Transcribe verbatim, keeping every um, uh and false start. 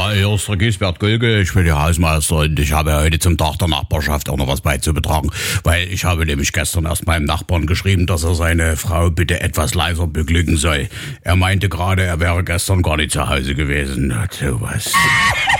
Ja, hier ist der Giesbert Gölke, ich bin der Hausmeister und ich habe heute zum Tag der Nachbarschaft auch noch was beizubetragen, weil ich habe nämlich gestern erst meinem Nachbarn geschrieben, dass er seine Frau bitte etwas leiser beglücken soll. Er meinte gerade, er wäre gestern gar nicht zu Hause gewesen. Na, sowas.